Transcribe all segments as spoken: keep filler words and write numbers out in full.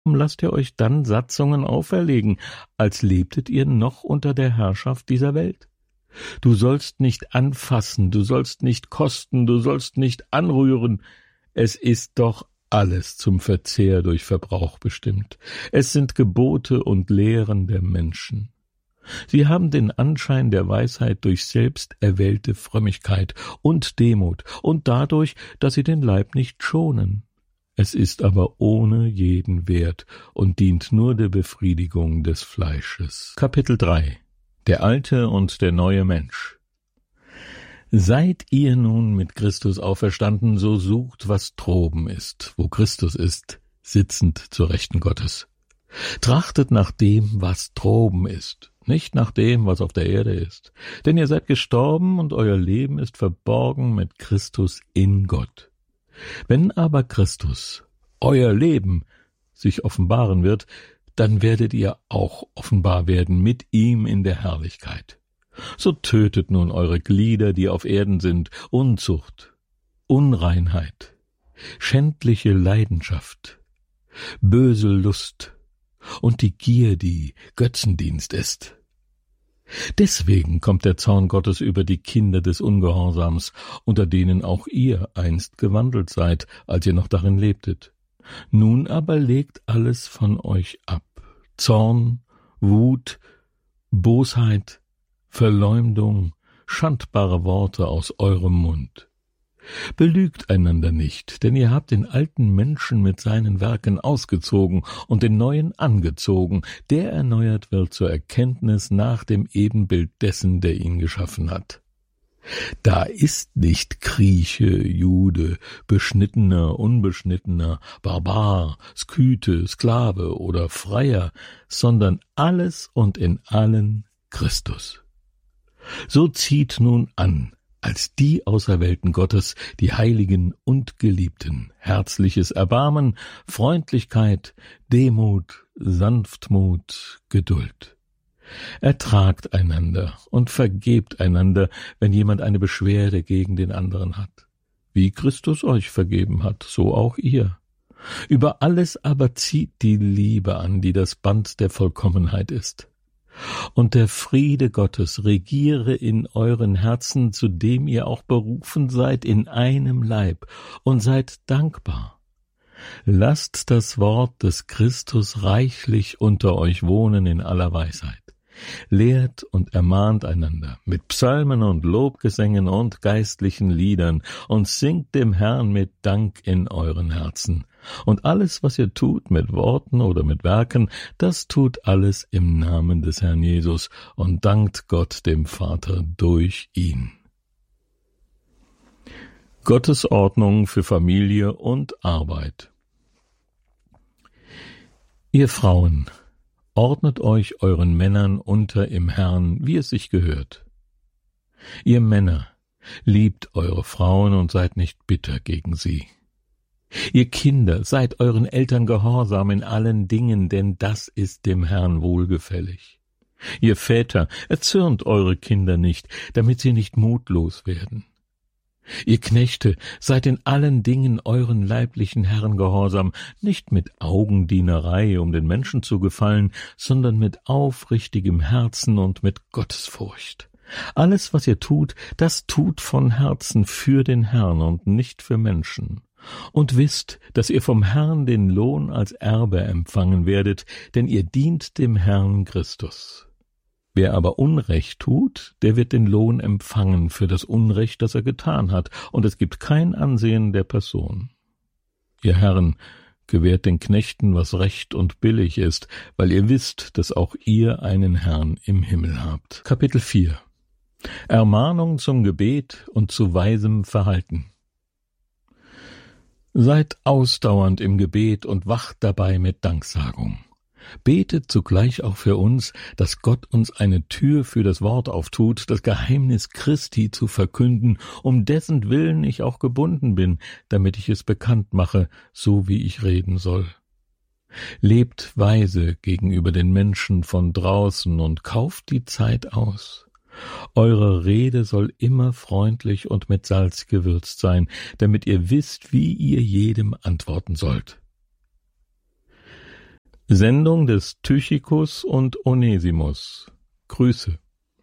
lasst ihr euch dann Satzungen auferlegen, als lebtet ihr noch unter der Herrschaft dieser Welt? Du sollst nicht anfassen, du sollst nicht kosten, du sollst nicht anrühren. Es ist doch alles zum Verzehr durch Verbrauch bestimmt. Es sind Gebote und Lehren der Menschen. Sie haben den Anschein der Weisheit durch selbst erwählte Frömmigkeit und Demut und dadurch, dass sie den Leib nicht schonen. Es ist aber ohne jeden Wert und dient nur der Befriedigung des Fleisches. Kapitel drei. Der alte und der neue Mensch. Seid ihr nun mit Christus auferstanden, so sucht, was droben ist, wo Christus ist, sitzend zur Rechten Gottes. Trachtet nach dem, was droben ist, nicht nach dem, was auf der Erde ist. Denn ihr seid gestorben und euer Leben ist verborgen mit Christus in Gott. Wenn aber Christus, euer Leben, sich offenbaren wird, dann werdet ihr auch offenbar werden mit ihm in der Herrlichkeit. So tötet nun eure Glieder, die auf Erden sind, Unzucht, Unreinheit, schändliche Leidenschaft, böse Lust und die Gier, die Götzendienst ist. Deswegen kommt der Zorn Gottes über die Kinder des Ungehorsams, unter denen auch ihr einst gewandelt seid, als ihr noch darin lebtet. Nun aber legt alles von euch ab: Zorn, Wut, Bosheit, Verleumdung, schandbare Worte aus eurem Mund. Belügt einander nicht, denn ihr habt den alten Menschen mit seinen Werken ausgezogen und den neuen angezogen, der erneuert wird zur Erkenntnis nach dem Ebenbild dessen, der ihn geschaffen hat. Da ist nicht Grieche, Jude, Beschnittener, Unbeschnittener, Barbar, Skythe, Sklave oder Freier, sondern alles und in allen Christus. So zieht nun an, als die Auserwählten Gottes, die Heiligen und Geliebten, herzliches Erbarmen, Freundlichkeit, Demut, Sanftmut, Geduld. Ertragt einander und vergebt einander, wenn jemand eine Beschwerde gegen den anderen hat. Wie Christus euch vergeben hat, so auch ihr. Über alles aber zieht die Liebe an, die das Band der Vollkommenheit ist. Und der Friede Gottes regiere in euren Herzen, zu dem ihr auch berufen seid, in einem Leib, und seid dankbar. Lasst das Wort des Christus reichlich unter euch wohnen in aller Weisheit. Lehrt und ermahnt einander mit Psalmen und Lobgesängen und geistlichen Liedern und singt dem Herrn mit Dank in euren Herzen. Und alles, was ihr tut, mit Worten oder mit Werken, das tut alles im Namen des Herrn Jesus und dankt Gott dem Vater durch ihn. Gottes Ordnung für Familie und Arbeit. Ihr Frauen, ordnet euch euren Männern unter im Herrn, wie es sich gehört. Ihr Männer, liebt eure Frauen und seid nicht bitter gegen sie. Ihr Kinder, seid euren Eltern gehorsam in allen Dingen, denn das ist dem Herrn wohlgefällig. Ihr Väter, erzürnt eure Kinder nicht, damit sie nicht mutlos werden. Ihr Knechte, seid in allen Dingen euren leiblichen Herren gehorsam, nicht mit Augendienerei, um den Menschen zu gefallen, sondern mit aufrichtigem Herzen und mit Gottesfurcht. Alles, was ihr tut, das tut von Herzen für den Herrn und nicht für Menschen. Und wisst, dass ihr vom Herrn den Lohn als Erbe empfangen werdet, denn ihr dient dem Herrn Christus. Wer aber Unrecht tut, der wird den Lohn empfangen für das Unrecht, das er getan hat, und es gibt kein Ansehen der Person. Ihr Herren, gewährt den Knechten, was recht und billig ist, weil ihr wisst, dass auch ihr einen Herrn im Himmel habt. Kapitel vier. Ermahnung zum Gebet und zu weisem Verhalten. Seid ausdauernd im Gebet und wacht dabei mit Danksagung. Betet zugleich auch für uns, dass Gott uns eine Tür für das Wort auftut, das Geheimnis Christi zu verkünden, um dessen Willen ich auch gebunden bin, damit ich es bekannt mache, so wie ich reden soll. Lebt weise gegenüber den Menschen von draußen und kauft die Zeit aus. Eure Rede soll immer freundlich und mit Salz gewürzt sein, damit ihr wisst, wie ihr jedem antworten sollt. Sendung des Tychikus und Onesimus. Grüße.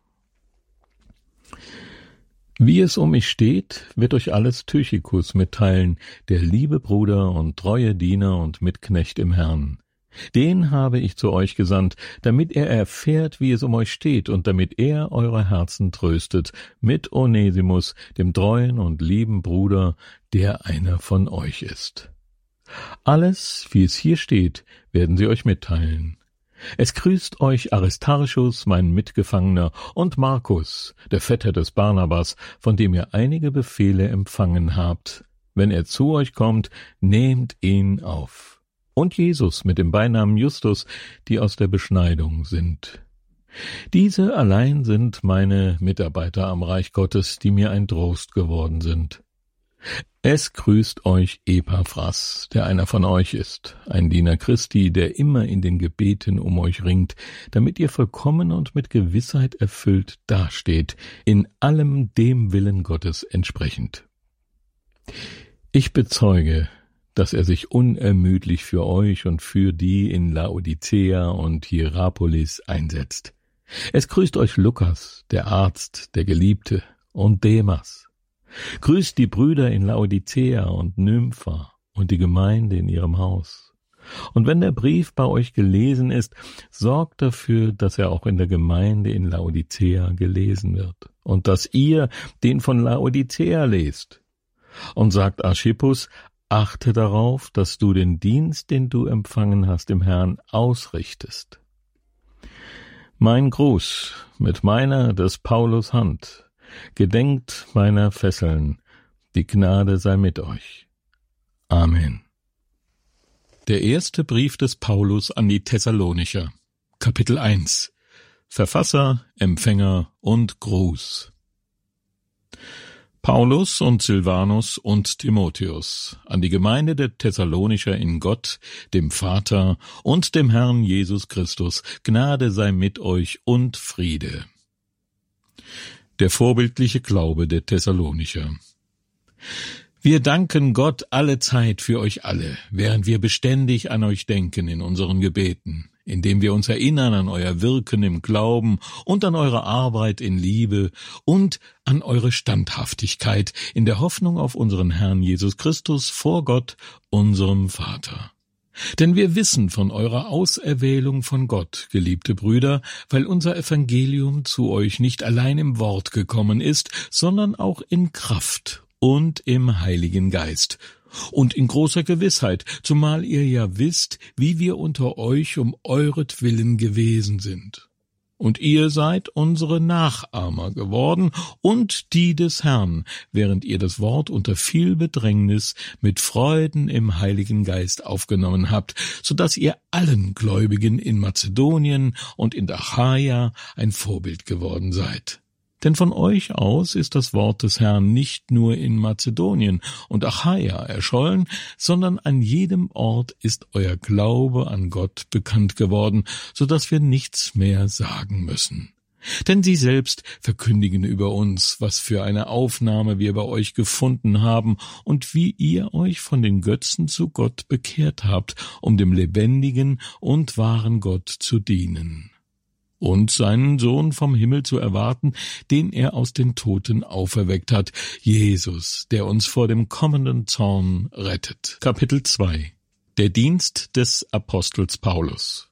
Wie es um mich steht, wird euch alles Tychikus mitteilen, der liebe Bruder und treue Diener und Mitknecht im Herrn. Den habe ich zu euch gesandt, damit er erfährt, wie es um euch steht, und damit er eure Herzen tröstet, mit Onesimus, dem treuen und lieben Bruder, der einer von euch ist. Alles, wie es hier steht, werden sie euch mitteilen. Es grüßt euch Aristarchus, mein Mitgefangener, und Markus, der Vetter des Barnabas, von dem ihr einige Befehle empfangen habt. Wenn er zu euch kommt, nehmt ihn auf. Und Jesus mit dem Beinamen Justus, die aus der Beschneidung sind. Diese allein sind meine Mitarbeiter am Reich Gottes, die mir ein Trost geworden sind. Es grüßt euch Epaphras, der einer von euch ist, ein Diener Christi, der immer in den Gebeten um euch ringt, damit ihr vollkommen und mit Gewissheit erfüllt dasteht, in allem dem Willen Gottes entsprechend. Ich bezeuge, dass er sich unermüdlich für euch und für die in Laodicea und Hierapolis einsetzt. Es grüßt euch Lukas, der Arzt, der Geliebte, und Demas. Grüßt die Brüder in Laodicea und Nympha und die Gemeinde in ihrem Haus. Und wenn der Brief bei euch gelesen ist, sorgt dafür, dass er auch in der Gemeinde in Laodicea gelesen wird, und dass ihr den von Laodicea lest. Und sagt Archippus, achte darauf, dass du den Dienst, den du empfangen hast im Herrn, ausrichtest. Mein Gruß mit meiner des Paulus Hand. Gedenkt meiner Fesseln. Die Gnade sei mit euch. Amen. Der erste Brief des Paulus an die Thessalonicher. Kapitel eins. Verfasser, Empfänger und Gruß. Paulus und Silvanus und Timotheus, an die Gemeinde der Thessalonicher in Gott, dem Vater und dem Herrn Jesus Christus, Gnade sei mit euch und Friede. Der vorbildliche Glaube der Thessalonicher. Wir danken Gott alle Zeit für euch alle, während wir beständig an euch denken in unseren Gebeten, indem wir uns erinnern an euer Wirken im Glauben und an eure Arbeit in Liebe und an eure Standhaftigkeit in der Hoffnung auf unseren Herrn Jesus Christus vor Gott, unserem Vater. Denn wir wissen von eurer Auserwählung von Gott, geliebte Brüder, weil unser Evangelium zu euch nicht allein im Wort gekommen ist, sondern auch in Kraft und im Heiligen Geist und in großer Gewissheit, zumal ihr ja wisst, wie wir unter euch um euretwillen gewesen sind. Und ihr seid unsere Nachahmer geworden und die des Herrn, während ihr das Wort unter viel Bedrängnis mit Freuden im Heiligen Geist aufgenommen habt, so dass ihr allen Gläubigen in Mazedonien und in Achaia ein Vorbild geworden seid. Denn von euch aus ist das Wort des Herrn nicht nur in Mazedonien und Achaia erschollen, sondern an jedem Ort ist euer Glaube an Gott bekannt geworden, so dass wir nichts mehr sagen müssen. Denn sie selbst verkündigen über uns, was für eine Aufnahme wir bei euch gefunden haben und wie ihr euch von den Götzen zu Gott bekehrt habt, um dem lebendigen und wahren Gott zu dienen. Und seinen Sohn vom Himmel zu erwarten, den er aus den Toten auferweckt hat, Jesus, der uns vor dem kommenden Zorn rettet. Kapitel zwei. Der Dienst des Apostels Paulus.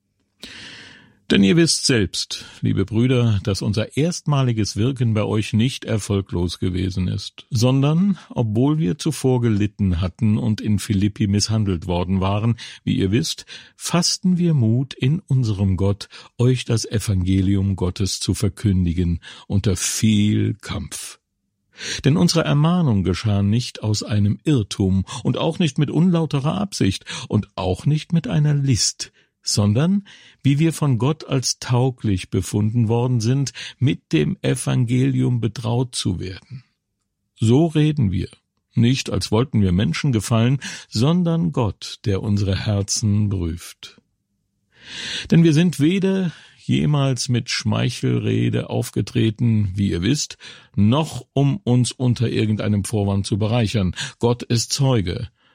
Denn ihr wisst selbst, liebe Brüder, dass unser erstmaliges Wirken bei euch nicht erfolglos gewesen ist, sondern, obwohl wir zuvor gelitten hatten und in Philippi misshandelt worden waren, wie ihr wisst, fassten wir Mut in unserem Gott, euch das Evangelium Gottes zu verkündigen, unter viel Kampf. Denn unsere Ermahnung geschah nicht aus einem Irrtum und auch nicht mit unlauterer Absicht und auch nicht mit einer List, sondern, wie wir von Gott als tauglich befunden worden sind, mit dem Evangelium betraut zu werden. So reden wir, nicht als wollten wir Menschen gefallen, sondern Gott, der unsere Herzen prüft. Denn wir sind weder jemals mit Schmeichelrede aufgetreten, wie ihr wisst, noch um uns unter irgendeinem Vorwand zu bereichern. Gott ist Zeuge,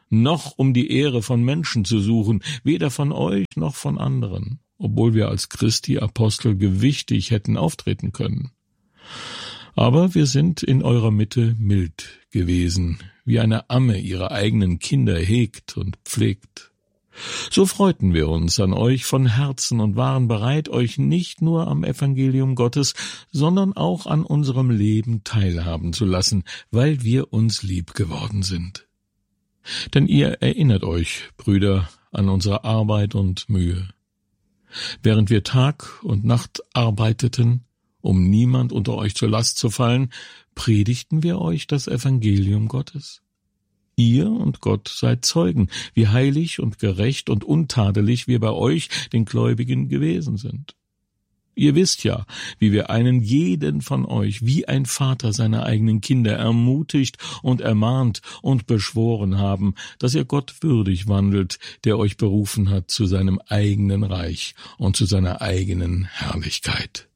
noch um die Ehre von Menschen zu suchen, weder von euch noch von anderen, obwohl wir als Christi Apostel gewichtig hätten auftreten können. Aber wir sind in eurer Mitte mild gewesen, wie eine Amme ihre eigenen Kinder hegt und pflegt. So freuten wir uns an euch von Herzen und waren bereit, euch nicht nur am Evangelium Gottes, sondern auch an unserem Leben teilhaben zu lassen, weil wir uns lieb geworden sind. Denn ihr erinnert euch, Brüder, an unsere Arbeit und Mühe. Während wir Tag und Nacht arbeiteten, um niemand unter euch zur Last zu fallen, predigten wir euch das Evangelium Gottes. Ihr und Gott seid Zeugen, wie heilig und gerecht und untadelig wir bei euch, den Gläubigen, gewesen sind. Ihr wisst ja, wie wir einen jeden von euch, wie ein Vater seine eigenen Kinder, ermutigt und ermahnt und beschworen haben, dass ihr Gott würdig wandelt, der euch berufen hat zu seinem eigenen Reich und zu seiner eigenen Herrlichkeit.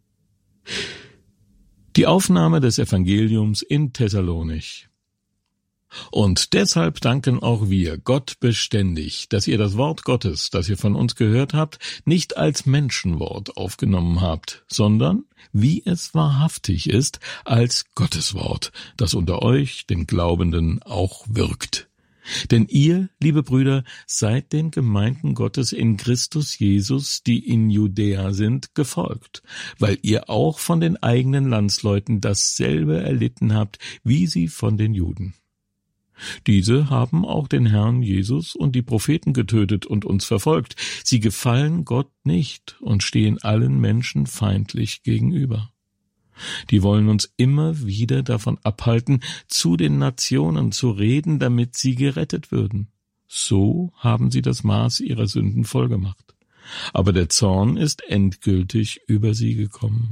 Die Aufnahme des Evangeliums in Thessalonich. Und deshalb danken auch wir Gott beständig, dass ihr das Wort Gottes, das ihr von uns gehört habt, nicht als Menschenwort aufgenommen habt, sondern, wie es wahrhaftig ist, als Gotteswort, das unter euch, den Glaubenden, auch wirkt. Denn ihr, liebe Brüder, seid den Gemeinden Gottes in Christus Jesus, die in Judäa sind, gefolgt, weil ihr auch von den eigenen Landsleuten dasselbe erlitten habt, wie sie von den Juden. Diese haben auch den Herrn Jesus und die Propheten getötet und uns verfolgt. Sie gefallen Gott nicht und stehen allen Menschen feindlich gegenüber. Die wollen uns immer wieder davon abhalten, zu den Nationen zu reden, damit sie gerettet würden. So haben sie das Maß ihrer Sünden vollgemacht. Aber der Zorn ist endgültig über sie gekommen.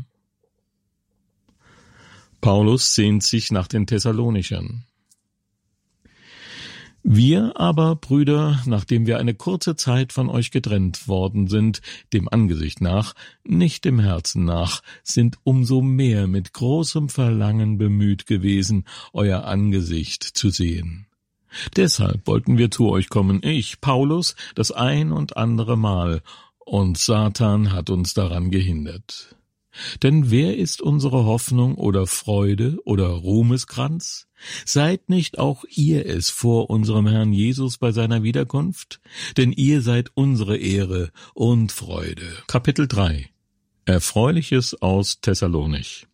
Paulus sehnt sich nach den Thessalonichern. Wir aber, Brüder, nachdem wir eine kurze Zeit von euch getrennt worden sind, dem Angesicht nach, nicht dem Herzen nach, sind umso mehr mit großem Verlangen bemüht gewesen, euer Angesicht zu sehen. Deshalb wollten wir zu euch kommen, ich, Paulus, das ein und andere Mal, und Satan hat uns daran gehindert. Denn wer ist unsere Hoffnung oder Freude oder Ruhmeskranz? Seid nicht auch ihr es vor unserem Herrn Jesus bei seiner Wiederkunft? Denn ihr seid unsere Ehre und Freude. Kapitel drei. Erfreuliches aus Thessalonich.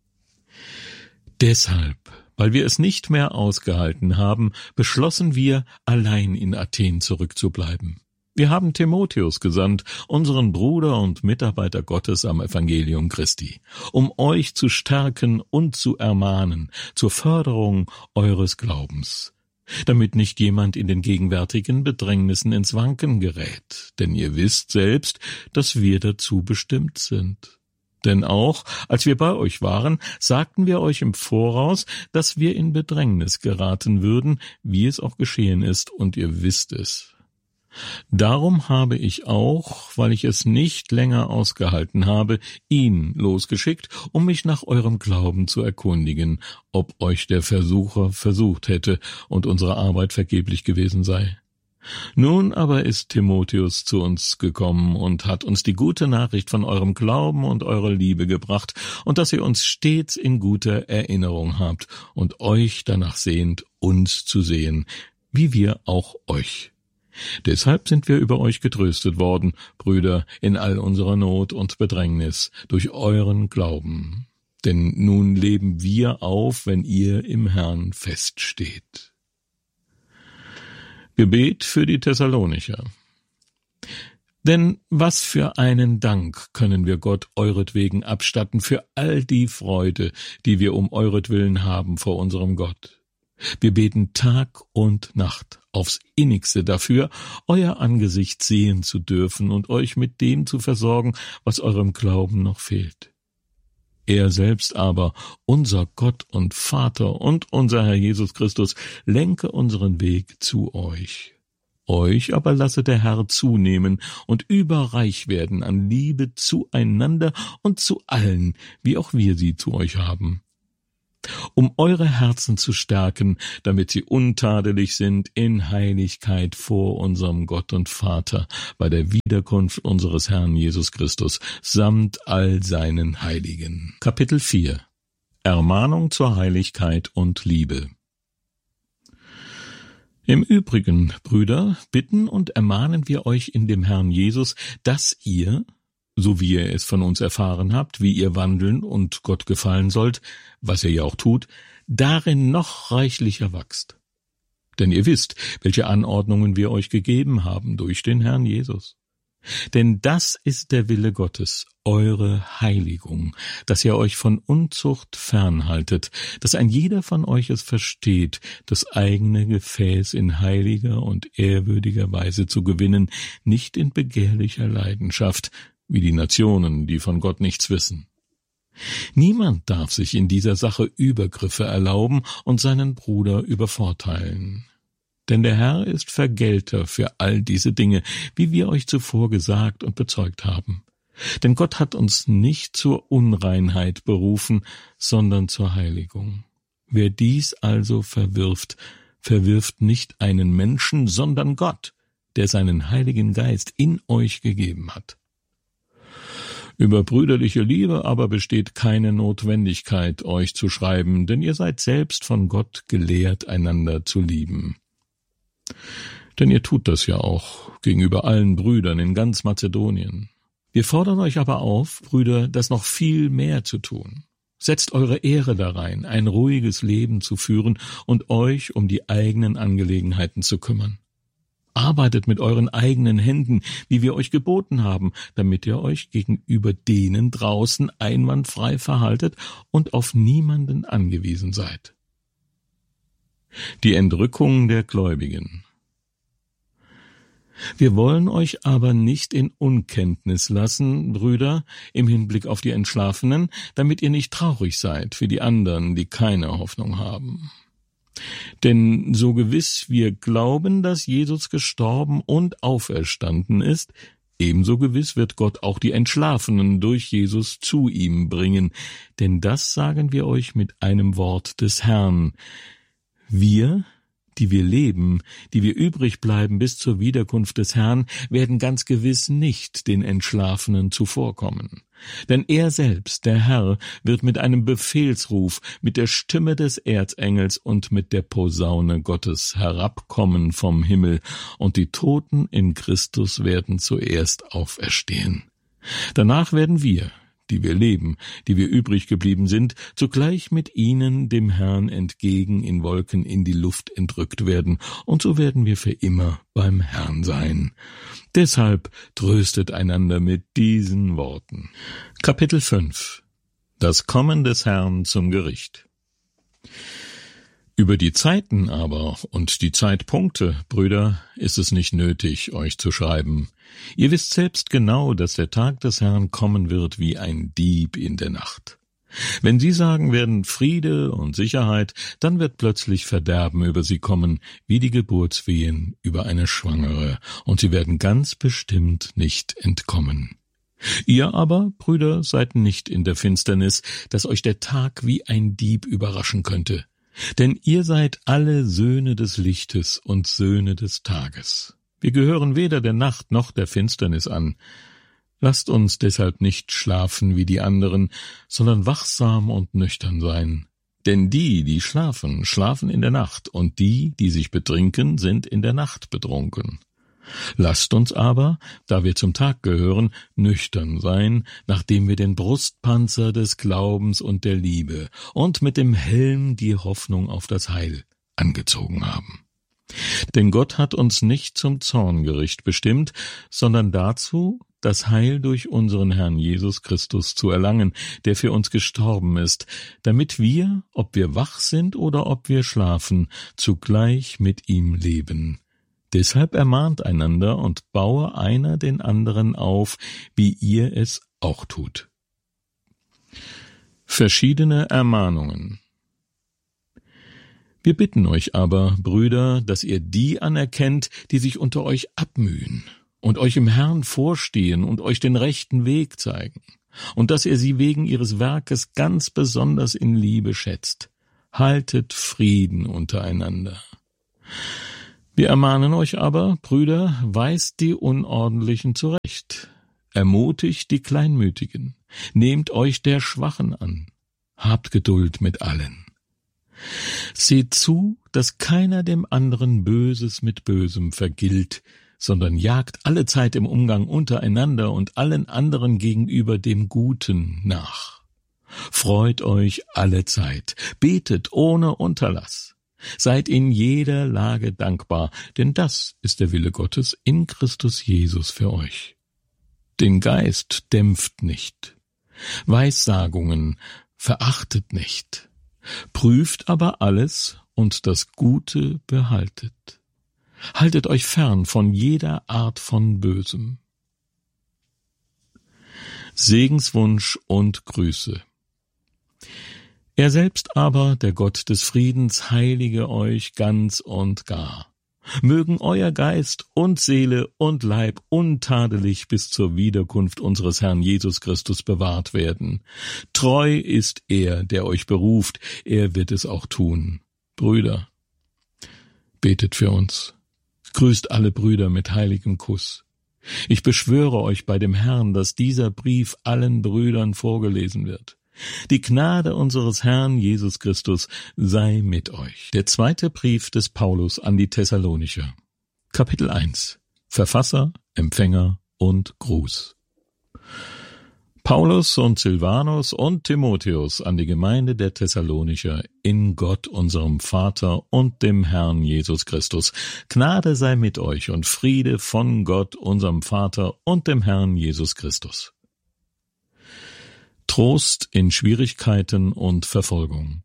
Deshalb, weil wir es nicht mehr ausgehalten haben, beschlossen wir, allein in Athen zurückzubleiben. Wir haben Timotheus gesandt, unseren Bruder und Mitarbeiter Gottes am Evangelium Christi, um euch zu stärken und zu ermahnen zur Förderung eures Glaubens, damit nicht jemand in den gegenwärtigen Bedrängnissen ins Wanken gerät, denn ihr wisst selbst, dass wir dazu bestimmt sind. Denn auch, als wir bei euch waren, sagten wir euch im Voraus, dass wir in Bedrängnis geraten würden, wie es auch geschehen ist, und ihr wisst es. Darum habe ich auch, weil ich es nicht länger ausgehalten habe, ihn losgeschickt, um mich nach eurem Glauben zu erkundigen, ob euch der Versucher versucht hätte und unsere Arbeit vergeblich gewesen sei. Nun aber ist Timotheus zu uns gekommen und hat uns die gute Nachricht von eurem Glauben und eurer Liebe gebracht und dass ihr uns stets in guter Erinnerung habt und euch danach sehnt, uns zu sehen, wie wir auch euch. Deshalb sind wir über euch getröstet worden, Brüder, in all unserer Not und Bedrängnis, durch euren Glauben. Denn nun leben wir auf, wenn ihr im Herrn feststeht. Gebet für die Thessalonicher. Denn was für einen Dank können wir Gott euretwegen abstatten für all die Freude, die wir um euretwillen haben vor unserem Gott. Wir beten Tag und Nacht aufs Innigste dafür, euer Angesicht sehen zu dürfen und euch mit dem zu versorgen, was eurem Glauben noch fehlt. Er selbst aber, unser Gott und Vater und unser Herr Jesus Christus, lenke unseren Weg zu euch. Euch aber lasse der Herr zunehmen und überreich werden an Liebe zueinander und zu allen, wie auch wir sie zu euch haben. um eure Herzen zu stärken, damit sie untadelig sind in Heiligkeit vor unserem Gott und Vater bei der Wiederkunft unseres Herrn Jesus Christus samt all seinen Heiligen. Kapitel vier. Ermahnung zur Heiligkeit und Liebe. Im Übrigen, Brüder, bitten und ermahnen wir euch in dem Herrn Jesus, dass ihr, so wie ihr es von uns erfahren habt, wie ihr wandeln und Gott gefallen sollt, was ihr ja auch tut, darin noch reichlicher wachst. Denn ihr wisst, welche Anordnungen wir euch gegeben haben durch den Herrn Jesus. Denn das ist der Wille Gottes, eure Heiligung, dass ihr euch von Unzucht fernhaltet, dass ein jeder von euch es versteht, das eigene Gefäß in heiliger und ehrwürdiger Weise zu gewinnen, nicht in begehrlicher Leidenschaft, wie die Nationen, die von Gott nichts wissen. Niemand darf sich in dieser Sache Übergriffe erlauben und seinen Bruder übervorteilen. Denn der Herr ist Vergelter für all diese Dinge, wie wir euch zuvor gesagt und bezeugt haben. Denn Gott hat uns nicht zur Unreinheit berufen, sondern zur Heiligung. Wer dies also verwirft, verwirft nicht einen Menschen, sondern Gott, der seinen Heiligen Geist in euch gegeben hat. Über brüderliche Liebe aber besteht keine Notwendigkeit, euch zu schreiben, denn ihr seid selbst von Gott gelehrt, einander zu lieben. Denn ihr tut das ja auch gegenüber allen Brüdern in ganz Mazedonien. Wir fordern euch aber auf, Brüder, das noch viel mehr zu tun. Setzt eure Ehre darein, ein ruhiges Leben zu führen und euch um die eigenen Angelegenheiten zu kümmern. Arbeitet mit euren eigenen Händen, wie wir euch geboten haben, damit ihr euch gegenüber denen draußen einwandfrei verhaltet und auf niemanden angewiesen seid. Die Entrückung der Gläubigen. Wir wollen euch aber nicht in Unkenntnis lassen, Brüder, im Hinblick auf die Entschlafenen, damit ihr nicht traurig seid für die anderen, die keine Hoffnung haben. Denn so gewiss wir glauben, dass Jesus gestorben und auferstanden ist, ebenso gewiss wird Gott auch die Entschlafenen durch Jesus zu ihm bringen. Denn das sagen wir euch mit einem Wort des Herrn. Wir, die wir leben, die wir übrig bleiben bis zur Wiederkunft des Herrn, werden ganz gewiss nicht den Entschlafenen zuvorkommen. Denn er selbst, der Herr, wird mit einem Befehlsruf, mit der Stimme des Erzengels und mit der Posaune Gottes herabkommen vom Himmel, und die Toten in Christus werden zuerst auferstehen. Danach werden wir, die wir leben, die wir übrig geblieben sind, zugleich mit ihnen dem Herrn entgegen in Wolken in die Luft entrückt werden, und so werden wir für immer beim Herrn sein. Deshalb tröstet einander mit diesen Worten. Kapitel fünf. Das Kommen des Herrn zum Gericht. Über die Zeiten aber und die Zeitpunkte, Brüder, ist es nicht nötig, euch zu schreiben. Ihr wisst selbst genau, dass der Tag des Herrn kommen wird wie ein Dieb in der Nacht. Wenn sie sagen werden Friede und Sicherheit, dann wird plötzlich Verderben über sie kommen, wie die Geburtswehen über eine Schwangere, und sie werden ganz bestimmt nicht entkommen. Ihr aber, Brüder, seid nicht in der Finsternis, dass euch der Tag wie ein Dieb überraschen könnte. Denn ihr seid alle Söhne des Lichtes und Söhne des Tages. Wir gehören weder der Nacht noch der Finsternis an. Lasst uns deshalb nicht schlafen wie die anderen, sondern wachsam und nüchtern sein. Denn die, die schlafen, schlafen in der Nacht, und die, die sich betrinken, sind in der Nacht betrunken. Lasst uns aber, da wir zum Tag gehören, nüchtern sein, nachdem wir den Brustpanzer des Glaubens und der Liebe und mit dem Helm die Hoffnung auf das Heil angezogen haben. Denn Gott hat uns nicht zum Zorngericht bestimmt, sondern dazu, das Heil durch unseren Herrn Jesus Christus zu erlangen, der für uns gestorben ist, damit wir, ob wir wach sind oder ob wir schlafen, zugleich mit ihm leben. Deshalb ermahnt einander und baue einer den anderen auf, wie ihr es auch tut. Verschiedene Ermahnungen. Wir bitten euch aber, Brüder, dass ihr die anerkennt, die sich unter euch abmühen und euch im Herrn vorstehen und euch den rechten Weg zeigen, und dass ihr sie wegen ihres Werkes ganz besonders in Liebe schätzt. haltet Frieden untereinander. Wir ermahnen euch aber, Brüder, weist die Unordentlichen zurecht, ermutigt die Kleinmütigen, nehmt euch der Schwachen an, habt Geduld mit allen. Seht zu, dass keiner dem anderen Böses mit Bösem vergilt, sondern jagt allezeit im Umgang untereinander und allen anderen gegenüber dem Guten nach. Freut euch allezeit, betet ohne Unterlass, seid in jeder Lage dankbar, denn das ist der Wille Gottes in Christus Jesus für euch. Den Geist dämpft nicht, Weissagungen verachtet nicht, prüft aber alles und das Gute behaltet. Haltet euch fern von jeder Art von Bösem. Segenswunsch und Grüße. Er selbst aber, der Gott des Friedens, heilige euch ganz und gar. Mögen euer Geist und Seele und Leib untadelig bis zur Wiederkunft unseres Herrn Jesus Christus bewahrt werden. Treu ist er, der euch beruft, er wird es auch tun. Brüder, betet für uns. Grüßt alle Brüder mit heiligem Kuss. Ich beschwöre euch bei dem Herrn, dass dieser Brief allen Brüdern vorgelesen wird. Die Gnade unseres Herrn Jesus Christus sei mit euch. Der zweite Brief des Paulus an die Thessalonicher. Kapitel eins. Verfasser, Empfänger und Gruß. Paulus und Silvanus und Timotheus an die Gemeinde der Thessalonicher in Gott unserem Vater und dem Herrn Jesus Christus. Gnade sei mit euch und Friede von Gott unserem Vater und dem Herrn Jesus Christus. Trost in Schwierigkeiten und Verfolgung.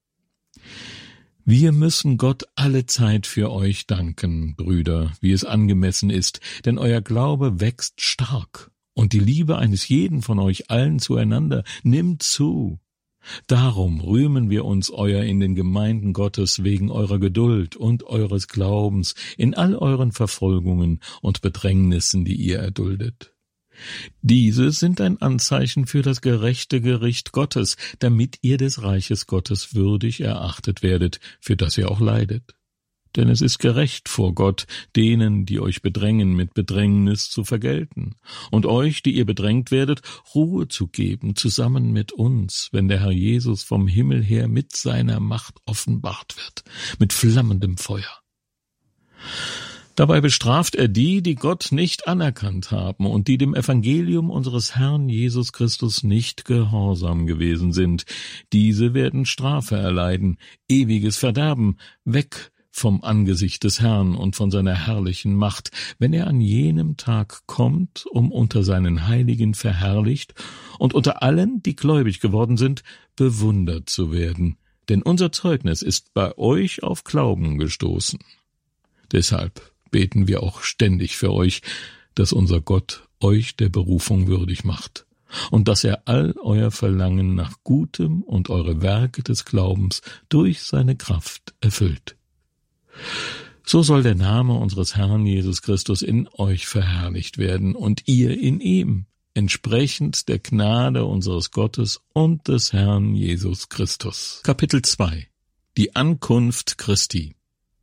Wir müssen Gott allezeit für euch danken, Brüder, wie es angemessen ist, denn euer Glaube wächst stark und die Liebe eines jeden von euch allen zueinander nimmt zu. Darum rühmen wir uns euer in den Gemeinden Gottes wegen eurer Geduld und eures Glaubens in all euren Verfolgungen und Bedrängnissen, die ihr erduldet. Diese sind ein Anzeichen für das gerechte Gericht Gottes, damit ihr des Reiches Gottes würdig erachtet werdet, für das ihr auch leidet. Denn es ist gerecht vor Gott, denen, die euch bedrängen, mit Bedrängnis zu vergelten, und euch, die ihr bedrängt werdet, Ruhe zu geben, zusammen mit uns, wenn der Herr Jesus vom Himmel her mit seiner Macht offenbart wird, mit flammendem Feuer. Dabei bestraft er die, die Gott nicht anerkannt haben und die dem Evangelium unseres Herrn Jesus Christus nicht gehorsam gewesen sind. Diese werden Strafe erleiden, ewiges Verderben, weg vom Angesicht des Herrn und von seiner herrlichen Macht, wenn er an jenem Tag kommt, um unter seinen Heiligen verherrlicht und unter allen, die gläubig geworden sind, bewundert zu werden. Denn unser Zeugnis ist bei euch auf Glauben gestoßen. Deshalb beten wir auch ständig für euch, dass unser Gott euch der Berufung würdig macht und dass er all euer Verlangen nach Gutem und eure Werke des Glaubens durch seine Kraft erfüllt. So soll der Name unseres Herrn Jesus Christus in euch verherrlicht werden und ihr in ihm, entsprechend der Gnade unseres Gottes und des Herrn Jesus Christus. Kapitel zwei. Die Ankunft Christi.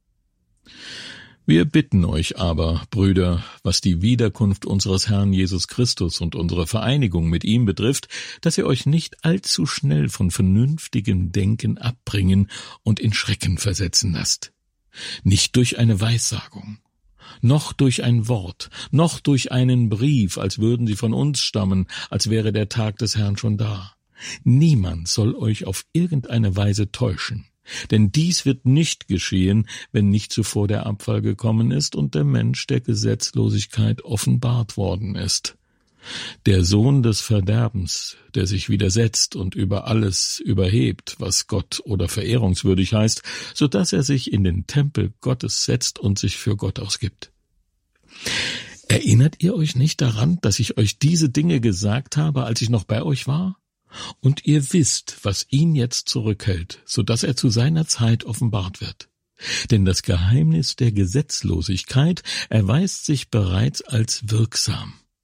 Wir bitten euch aber, Brüder, was die Wiederkunft unseres Herrn Jesus Christus und unsere Vereinigung mit ihm betrifft, dass ihr euch nicht allzu schnell von vernünftigem Denken abbringen und in Schrecken versetzen lasst. Nicht durch eine Weissagung, noch durch ein Wort, noch durch einen Brief, als würden sie von uns stammen, als wäre der Tag des Herrn schon da. Niemand soll euch auf irgendeine Weise täuschen. Denn dies wird nicht geschehen, wenn nicht zuvor der Abfall gekommen ist und der Mensch der Gesetzlosigkeit offenbart worden ist. Der Sohn des Verderbens, der sich widersetzt und über alles überhebt, was Gott oder verehrungswürdig heißt, so dass er sich in den Tempel Gottes setzt und sich für Gott ausgibt. Erinnert ihr euch nicht daran, dass ich euch diese Dinge gesagt habe, als ich noch bei euch war? Und ihr wisst, was ihn jetzt zurückhält, so dass er zu seiner Zeit offenbart wird. Denn das Geheimnis der Gesetzlosigkeit erweist sich bereits als wirksam.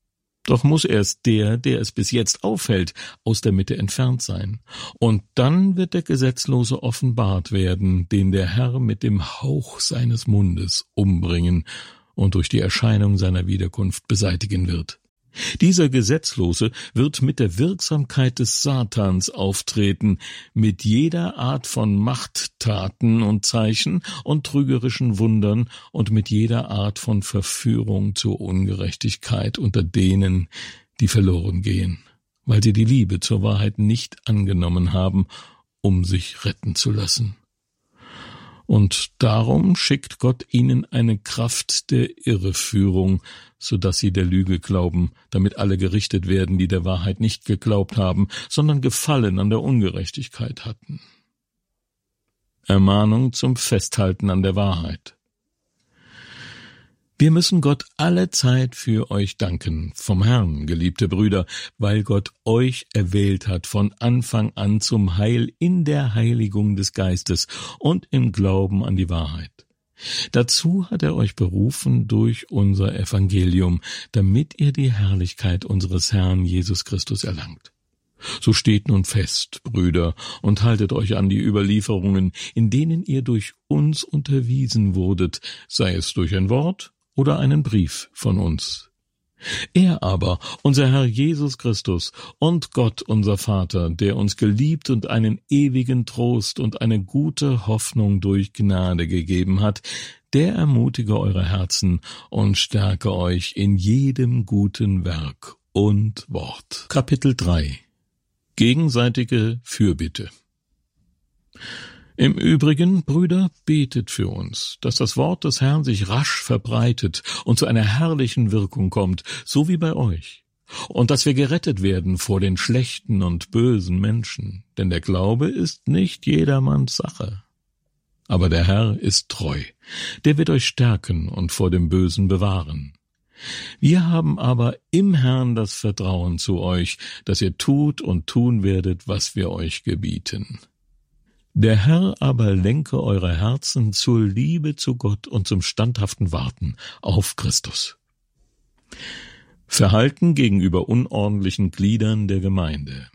Doch muss erst der, der es bis jetzt aufhält, aus der Mitte entfernt sein. Und dann wird der Gesetzlose offenbart werden, den der Herr mit dem Hauch seines Mundes umbringen und durch die Erscheinung seiner Wiederkunft beseitigen wird. Dieser Gesetzlose wird mit der Wirksamkeit des Satans auftreten, mit jeder Art von Machttaten und Zeichen und trügerischen Wundern und mit jeder Art von Verführung zur Ungerechtigkeit unter denen, die verloren gehen, weil sie die Liebe zur Wahrheit nicht angenommen haben, um sich retten zu lassen. Und darum schickt Gott ihnen eine Kraft der Irreführung, so dass sie der Lüge glauben, damit alle gerichtet werden, die der Wahrheit nicht geglaubt haben, sondern Gefallen an der Ungerechtigkeit hatten. Ermahnung zum Festhalten an der Wahrheit. Wir müssen Gott alle Zeit für euch danken, vom Herrn, geliebte Brüder, weil Gott euch erwählt hat von Anfang an zum Heil in der Heiligung des Geistes und im Glauben an die Wahrheit. Dazu hat er euch berufen durch unser Evangelium, damit ihr die Herrlichkeit unseres Herrn Jesus Christus erlangt. So steht nun fest, Brüder, und haltet euch an die Überlieferungen, in denen ihr durch uns unterwiesen wurdet, sei es durch ein Wort oder einen Brief von uns. Er aber, unser Herr Jesus Christus und Gott unser Vater, der uns geliebt und einen ewigen Trost und eine gute Hoffnung durch Gnade gegeben hat, der ermutige eure Herzen und stärke euch in jedem guten Werk und Wort. Kapitel drei. Gegenseitige Fürbitte. Im Übrigen, Brüder, betet für uns, dass das Wort des Herrn sich rasch verbreitet und zu einer herrlichen Wirkung kommt, so wie bei euch, und dass wir gerettet werden vor den schlechten und bösen Menschen, denn der Glaube ist nicht jedermanns Sache. Aber der Herr ist treu, der wird euch stärken und vor dem Bösen bewahren. Wir haben aber im Herrn das Vertrauen zu euch, dass ihr tut und tun werdet, was wir euch gebieten. Der Herr aber lenke eure Herzen zur Liebe zu Gott und zum standhaften Warten auf Christus. Verhalten gegenüber unordentlichen Gliedern der Gemeinde.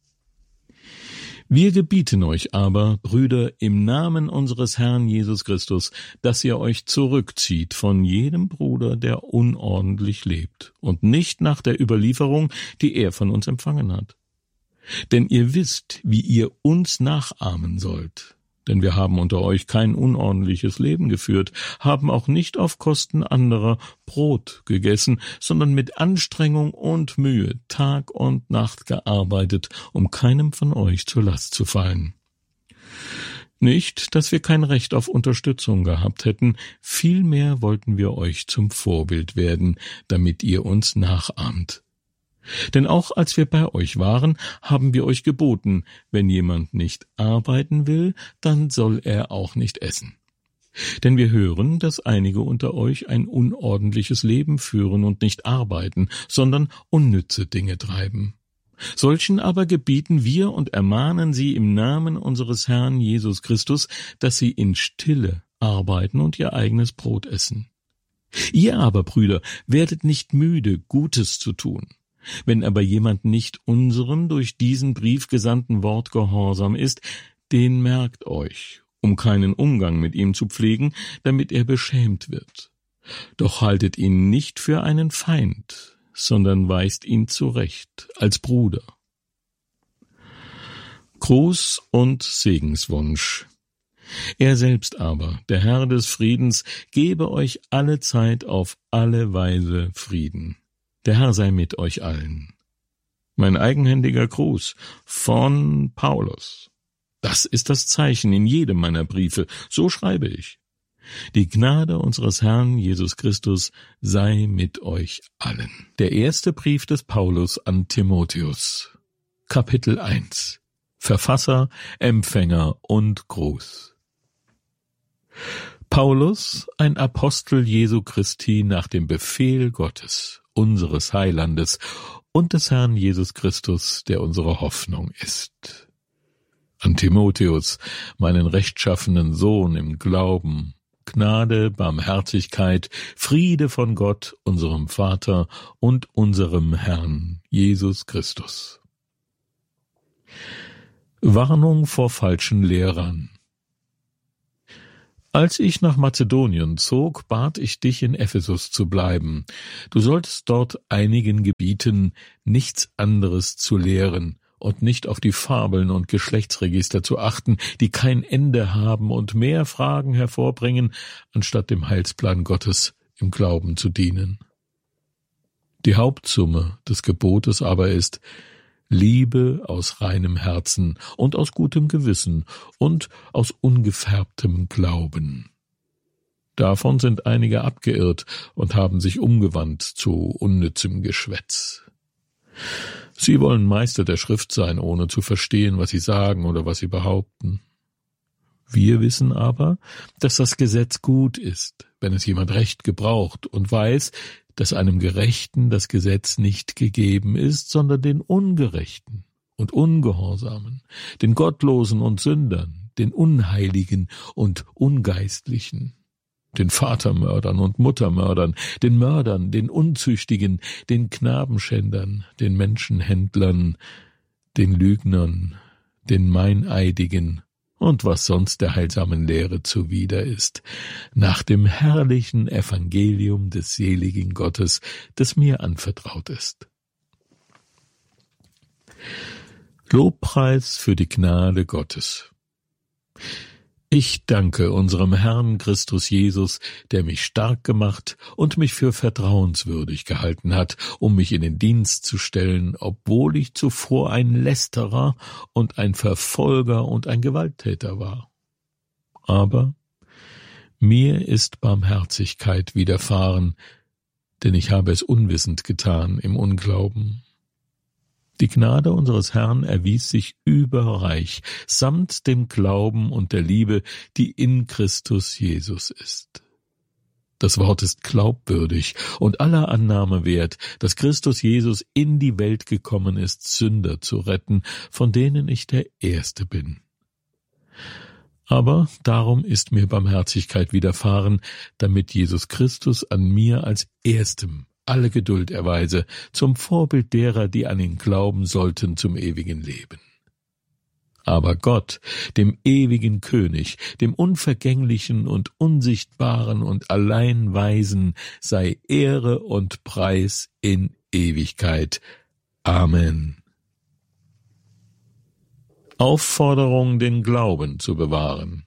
Wir gebieten euch aber, Brüder, im Namen unseres Herrn Jesus Christus, dass ihr euch zurückzieht von jedem Bruder, der unordentlich lebt, und nicht nach der Überlieferung, die er von uns empfangen hat. Denn ihr wisst, wie ihr uns nachahmen sollt. Denn wir haben unter euch kein unordentliches Leben geführt, haben auch nicht auf Kosten anderer Brot gegessen, sondern mit Anstrengung und Mühe Tag und Nacht gearbeitet, um keinem von euch zur Last zu fallen. Nicht, dass wir kein Recht auf Unterstützung gehabt hätten, vielmehr wollten wir euch zum Vorbild werden, damit ihr uns nachahmt. Denn auch als wir bei euch waren, haben wir euch geboten, wenn jemand nicht arbeiten will, dann soll er auch nicht essen. Denn wir hören, dass einige unter euch ein unordentliches Leben führen und nicht arbeiten, sondern unnütze Dinge treiben. Solchen aber gebieten wir und ermahnen sie im Namen unseres Herrn Jesus Christus, dass sie in Stille arbeiten und ihr eigenes Brot essen. Ihr aber, Brüder, werdet nicht müde, Gutes zu tun. Wenn aber jemand nicht unserem durch diesen Brief gesandten Wort gehorsam ist, den merkt euch, um keinen Umgang mit ihm zu pflegen, damit er beschämt wird. Doch haltet ihn nicht für einen Feind, sondern weist ihn zurecht als Bruder. Gruß und Segenswunsch. Er selbst aber, der Herr des Friedens, gebe euch alle Zeit auf alle Weise Frieden. Der Herr sei mit euch allen. Mein eigenhändiger Gruß von Paulus. Das ist das Zeichen in jedem meiner Briefe, so schreibe ich. Die Gnade unseres Herrn Jesus Christus sei mit euch allen. Der erste Brief des Paulus an Timotheus. Kapitel eins. Verfasser, Empfänger und Gruß. Paulus, ein Apostel Jesu Christi nach dem Befehl Gottes, unseres Heilandes und des Herrn Jesus Christus, der unsere Hoffnung ist. An Timotheus, meinen rechtschaffenen Sohn im Glauben Gnade, Barmherzigkeit, Friede von Gott, unserem Vater und unserem Herrn Jesus Christus. Warnung vor falschen Lehrern. Als ich nach Mazedonien zog, bat ich dich, in Ephesus zu bleiben. Du solltest dort einigen gebieten, nichts anderes zu lehren und nicht auf die Fabeln und Geschlechtsregister zu achten, die kein Ende haben und mehr Fragen hervorbringen, anstatt dem Heilsplan Gottes im Glauben zu dienen. Die Hauptsumme des Gebotes aber ist Liebe aus reinem Herzen und aus gutem Gewissen und aus ungefärbtem Glauben. Davon sind einige abgeirrt und haben sich umgewandt zu unnützem Geschwätz. Sie wollen Meister der Schrift sein, ohne zu verstehen, was sie sagen oder was sie behaupten. Wir wissen aber, dass das Gesetz gut ist, wenn es jemand recht gebraucht und weiß, dass einem Gerechten das Gesetz nicht gegeben ist, sondern den Ungerechten und Ungehorsamen, den Gottlosen und Sündern, den Unheiligen und Ungeistlichen, den Vatermördern und Muttermördern, den Mördern, den Unzüchtigen, den Knabenschändern, den Menschenhändlern, den Lügnern, den Meineidigen und was sonst der heilsamen Lehre zuwider ist, nach dem herrlichen Evangelium des seligen Gottes, das mir anvertraut ist. Lobpreis für die Gnade Gottes. Ich danke unserem Herrn Christus Jesus, der mich stark gemacht und mich für vertrauenswürdig gehalten hat, um mich in den Dienst zu stellen, obwohl ich zuvor ein Lästerer und ein Verfolger und ein Gewalttäter war. Aber mir ist Barmherzigkeit widerfahren, denn ich habe es unwissend getan im Unglauben. Die Gnade unseres Herrn erwies sich überreich, samt dem Glauben und der Liebe, die in Christus Jesus ist. Das Wort ist glaubwürdig und aller Annahme wert, dass Christus Jesus in die Welt gekommen ist, Sünder zu retten, von denen ich der Erste bin. Aber darum ist mir Barmherzigkeit widerfahren, damit Jesus Christus an mir als Erstem alle Geduld erweise, zum Vorbild derer, die an ihn glauben sollten, zum ewigen Leben. Aber Gott, dem ewigen König, dem unvergänglichen und unsichtbaren und allein Weisen, sei Ehre und Preis in Ewigkeit. Amen. Aufforderung, den Glauben zu bewahren.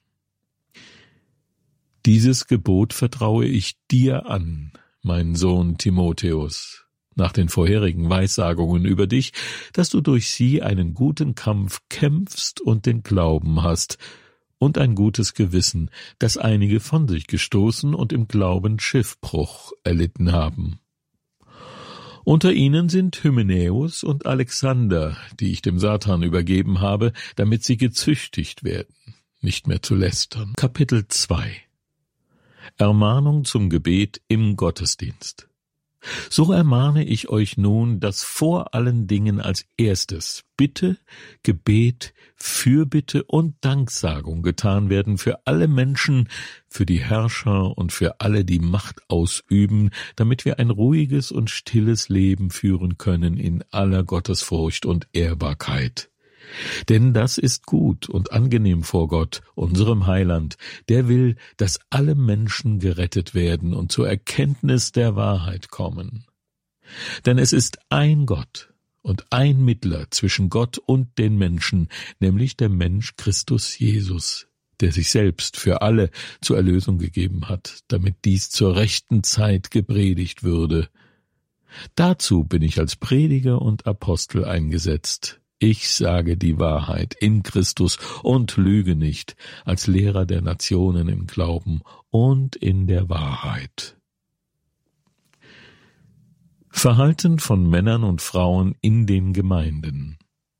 Dieses Gebot vertraue ich dir an, mein Sohn Timotheus, nach den vorherigen Weissagungen über dich, dass du durch sie einen guten Kampf kämpfst und den Glauben hast und ein gutes Gewissen, das einige von sich gestoßen und im Glauben Schiffbruch erlitten haben. Unter ihnen sind Hymenäus und Alexander, die ich dem Satan übergeben habe, damit sie gezüchtigt werden, nicht mehr zu lästern. Kapitel zwei. Ermahnung zum Gebet im Gottesdienst. So ermahne ich euch nun, dass vor allen Dingen als erstes Bitte, Gebet, Fürbitte und Danksagung getan werden für alle Menschen, für die Herrscher und für alle, die Macht ausüben, damit wir ein ruhiges und stilles Leben führen können in aller Gottesfurcht und Ehrbarkeit. Denn das ist gut und angenehm vor Gott, unserem Heiland, der will, dass alle Menschen gerettet werden und zur Erkenntnis der Wahrheit kommen. Denn es ist ein Gott und ein Mittler zwischen Gott und den Menschen, nämlich der Mensch Christus Jesus, der sich selbst für alle zur Erlösung gegeben hat, damit dies zur rechten Zeit gepredigt würde. Dazu bin ich als Prediger und Apostel eingesetzt. Ich sage die Wahrheit in Christus und lüge nicht, als Lehrer der Nationen im Glauben und in der Wahrheit. Verhalten von Männern und Frauen in den Gemeinden.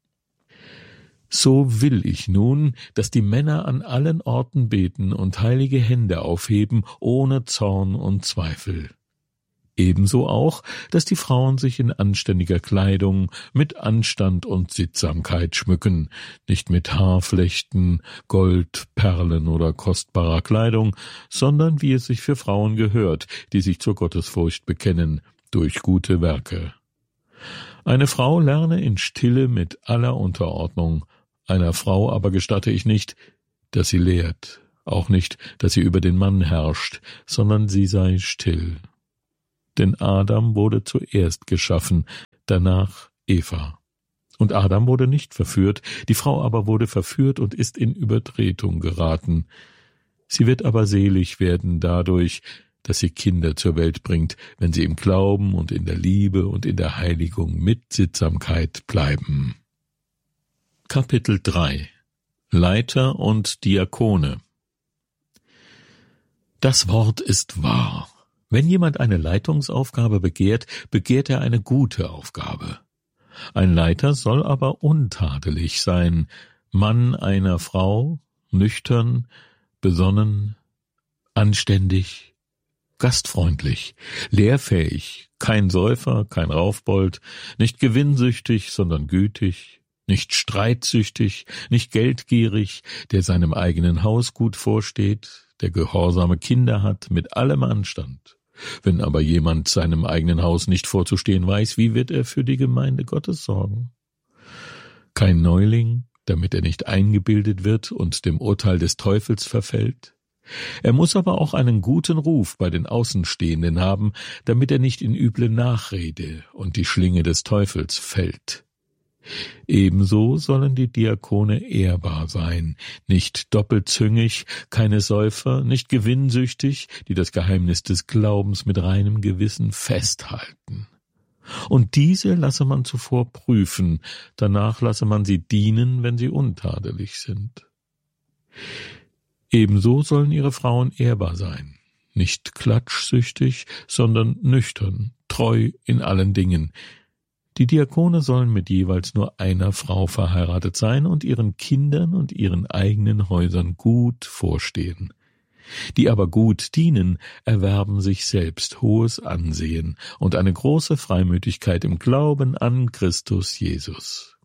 So will ich nun, dass die Männer an allen Orten beten und heilige Hände aufheben, ohne Zorn und Zweifel. Ebenso auch, dass die Frauen sich in anständiger Kleidung mit Anstand und Sittsamkeit schmücken, nicht mit Haarflechten, Gold, Perlen oder kostbarer Kleidung, sondern wie es sich für Frauen gehört, die sich zur Gottesfurcht bekennen, durch gute Werke. Eine Frau lerne in Stille mit aller Unterordnung, einer Frau aber gestatte ich nicht, dass sie lehrt, auch nicht, dass sie über den Mann herrscht, sondern sie sei still. Denn Adam wurde zuerst geschaffen, danach Eva. Und Adam wurde nicht verführt, die Frau aber wurde verführt und ist in Übertretung geraten. Sie wird aber selig werden dadurch, dass sie Kinder zur Welt bringt, wenn sie im Glauben und in der Liebe und in der Heiligung mit Sittsamkeit bleiben. Kapitel drei. Leiter und Diakone. Das Wort ist wahr. Wenn jemand eine Leitungsaufgabe begehrt, begehrt er eine gute Aufgabe. Ein Leiter soll aber untadelig sein, Mann einer Frau, nüchtern, besonnen, anständig, gastfreundlich, lehrfähig, kein Säufer, kein Raufbold, nicht gewinnsüchtig, sondern gütig, nicht streitsüchtig, nicht geldgierig, der seinem eigenen Haus gut vorsteht, der gehorsame Kinder hat, mit allem Anstand. Wenn aber jemand seinem eigenen Haus nicht vorzustehen weiß, wie wird er für die Gemeinde Gottes sorgen? Kein Neuling, damit er nicht eingebildet wird und dem Urteil des Teufels verfällt. Er muss aber auch einen guten Ruf bei den Außenstehenden haben, damit er nicht in üble Nachrede und die Schlinge des Teufels fällt. Ebenso sollen die Diakone ehrbar sein, nicht doppelzüngig, keine Säufer, nicht gewinnsüchtig, die das Geheimnis des Glaubens mit reinem Gewissen festhalten. Und diese lasse man zuvor prüfen, danach lasse man sie dienen, wenn sie untadelig sind. Ebenso sollen ihre Frauen ehrbar sein, nicht klatschsüchtig, sondern nüchtern, treu in allen Dingen. Die Diakone sollen mit jeweils nur einer Frau verheiratet sein und ihren Kindern und ihren eigenen Häusern gut vorstehen. Die aber gut dienen, erwerben sich selbst hohes Ansehen und eine große Freimütigkeit im Glauben an Christus Jesus.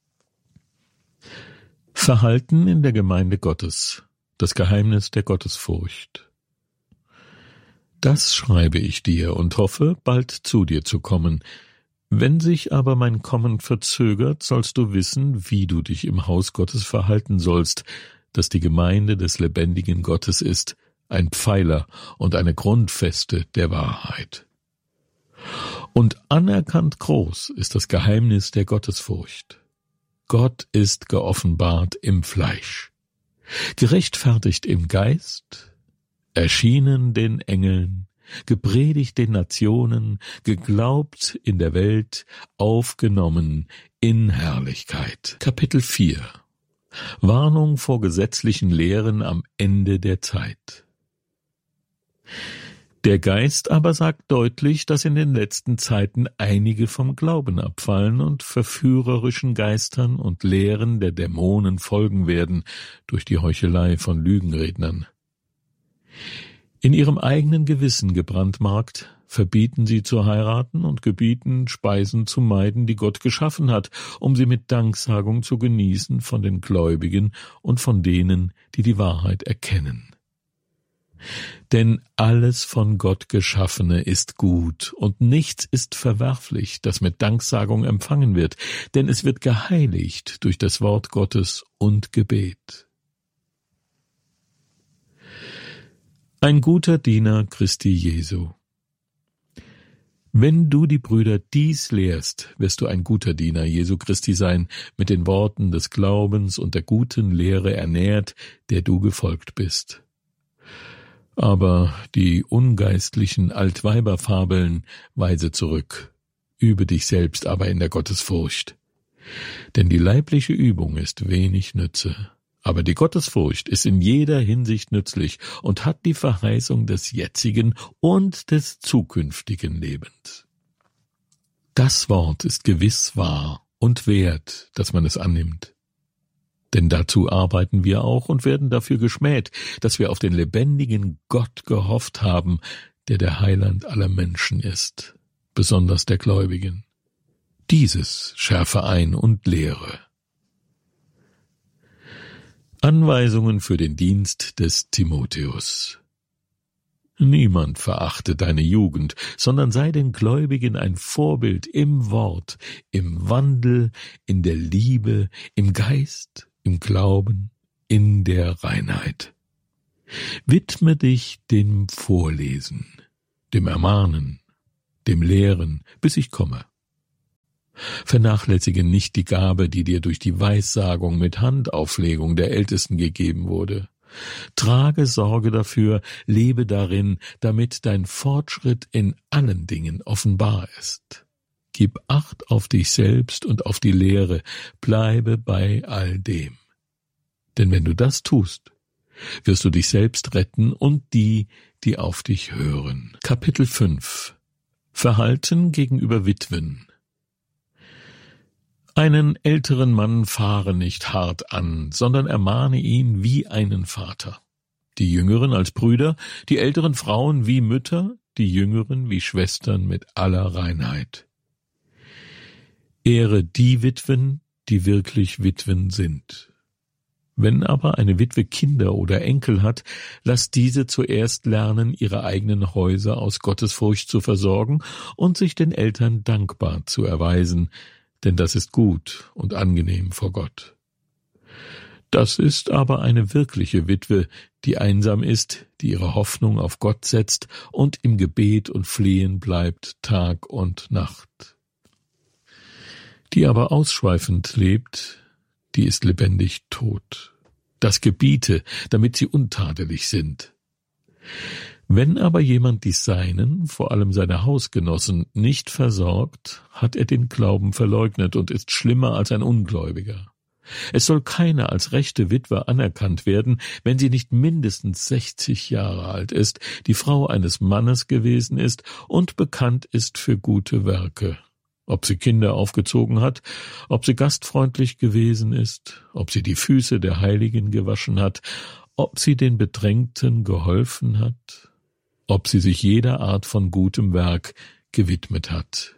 Verhalten in der Gemeinde Gottes, das Geheimnis der Gottesfurcht. Das schreibe ich dir und hoffe, bald zu dir zu kommen. Wenn sich aber mein Kommen verzögert, sollst du wissen, wie du dich im Haus Gottes verhalten sollst, das die Gemeinde des lebendigen Gottes ist, ein Pfeiler und eine Grundfeste der Wahrheit. Und anerkannt groß ist das Geheimnis der Gottesfurcht. Gott ist geoffenbart im Fleisch, gerechtfertigt im Geist, erschienen den Engeln, gepredigt den Nationen, geglaubt in der Welt, aufgenommen in Herrlichkeit. Kapitel vier. Warnung vor gesetzlichen Lehren am Ende der Zeit. Der Geist aber sagt deutlich, dass in den letzten Zeiten einige vom Glauben abfallen und verführerischen Geistern und Lehren der Dämonen folgen werden durch die Heuchelei von Lügenrednern. In ihrem eigenen Gewissen gebrandmarkt, verbieten sie zu heiraten und gebieten, Speisen zu meiden, die Gott geschaffen hat, um sie mit Danksagung zu genießen von den Gläubigen und von denen, die die Wahrheit erkennen. Denn alles von Gott Geschaffene ist gut, und nichts ist verwerflich, das mit Danksagung empfangen wird, denn es wird geheiligt durch das Wort Gottes und Gebet. Ein guter Diener Christi Jesu. Wenn du die Brüder dies lehrst, wirst du ein guter Diener Jesu Christi sein, mit den Worten des Glaubens und der guten Lehre ernährt, der du gefolgt bist. Aber die ungeistlichen Altweiberfabeln weise zurück, übe dich selbst aber in der Gottesfurcht. Denn die leibliche Übung ist wenig Nütze. Aber die Gottesfurcht ist in jeder Hinsicht nützlich und hat die Verheißung des jetzigen und des zukünftigen Lebens. Das Wort ist gewiss wahr und wert, dass man es annimmt. Denn dazu arbeiten wir auch und werden dafür geschmäht, dass wir auf den lebendigen Gott gehofft haben, der der Heiland aller Menschen ist, besonders der Gläubigen. Dieses schärfe ein und lehre. Anweisungen für den Dienst des Timotheus. Niemand verachte deine Jugend, sondern sei den Gläubigen ein Vorbild im Wort, im Wandel, in der Liebe, im Geist, im Glauben, in der Reinheit. Widme dich dem Vorlesen, dem Ermahnen, dem Lehren, bis ich komme. Vernachlässige nicht die Gabe, die dir durch die Weissagung mit Handauflegung der Ältesten gegeben wurde. Trage Sorge dafür, lebe darin, damit dein Fortschritt in allen Dingen offenbar ist. Gib Acht auf dich selbst und auf die Lehre, bleibe bei all dem. Denn wenn du das tust, wirst du dich selbst retten und die, die auf dich hören. Kapitel fünf. Verhalten gegenüber Witwen. Einen älteren Mann fahre nicht hart an, sondern ermahne ihn wie einen Vater. Die Jüngeren als Brüder, die älteren Frauen wie Mütter, die Jüngeren wie Schwestern mit aller Reinheit. Ehre die Witwen, die wirklich Witwen sind. Wenn aber eine Witwe Kinder oder Enkel hat, lass diese zuerst lernen, ihre eigenen Häuser aus Gottesfurcht zu versorgen und sich den Eltern dankbar zu erweisen, denn das ist gut und angenehm vor Gott. Das ist aber eine wirkliche Witwe, die einsam ist, die ihre Hoffnung auf Gott setzt und im Gebet und Flehen bleibt Tag und Nacht. Die aber ausschweifend lebt, die ist lebendig tot. Das gebiete, damit sie untadelig sind. Wenn aber jemand die Seinen, vor allem seine Hausgenossen, nicht versorgt, hat er den Glauben verleugnet und ist schlimmer als ein Ungläubiger. Es soll keine als rechte Witwe anerkannt werden, wenn sie nicht mindestens sechzig Jahre alt ist, die Frau eines Mannes gewesen ist und bekannt ist für gute Werke. Ob sie Kinder aufgezogen hat, ob sie gastfreundlich gewesen ist, ob sie die Füße der Heiligen gewaschen hat, ob sie den Bedrängten geholfen hat, ob sie sich jeder Art von gutem Werk gewidmet hat.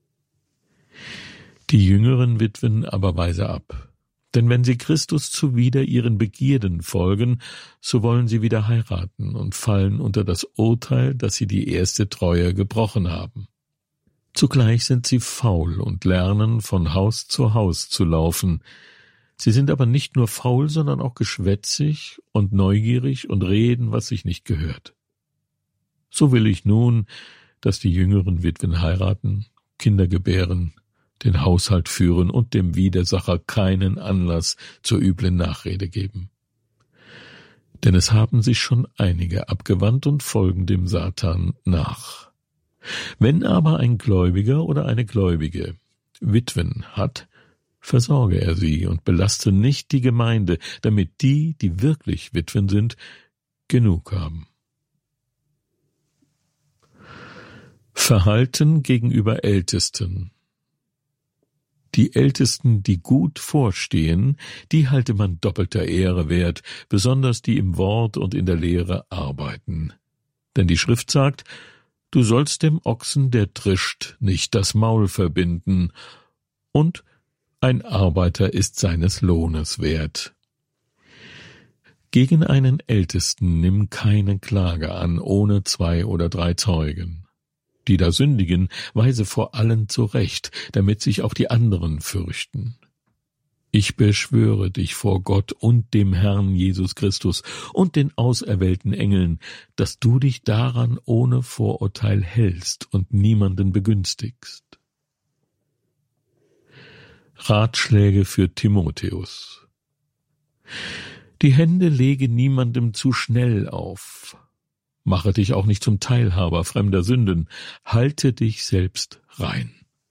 Die jüngeren Witwen aber weise ab, denn wenn sie Christus zuwider ihren Begierden folgen, so wollen sie wieder heiraten und fallen unter das Urteil, dass sie die erste Treue gebrochen haben. Zugleich sind sie faul und lernen, von Haus zu Haus zu laufen. Sie sind aber nicht nur faul, sondern auch geschwätzig und neugierig und reden, was sich nicht gehört. So will ich nun, dass die jüngeren Witwen heiraten, Kinder gebären, den Haushalt führen und dem Widersacher keinen Anlass zur üblen Nachrede geben. Denn es haben sich schon einige abgewandt und folgen dem Satan nach. Wenn aber ein Gläubiger oder eine Gläubige Witwen hat, versorge er sie und belaste nicht die Gemeinde, damit die, die wirklich Witwen sind, genug haben. Verhalten gegenüber Ältesten. Die Ältesten, die gut vorstehen, die halte man doppelter Ehre wert, besonders die im Wort und in der Lehre arbeiten. Denn die Schrift sagt, du sollst dem Ochsen, der trischt, nicht das Maul verbinden, und ein Arbeiter ist seines Lohnes wert. Gegen einen Ältesten nimm keine Klage an, ohne zwei oder drei Zeugen. Die da sündigen, weise vor allen zurecht, damit sich auch die anderen fürchten. Ich beschwöre dich vor Gott und dem Herrn Jesus Christus und den auserwählten Engeln, dass du dich daran ohne Vorurteil hältst und niemanden begünstigst. Ratschläge für Timotheus. Die Hände lege niemandem zu schnell auf. Mache dich auch nicht zum Teilhaber fremder Sünden. Halte dich selbst rein.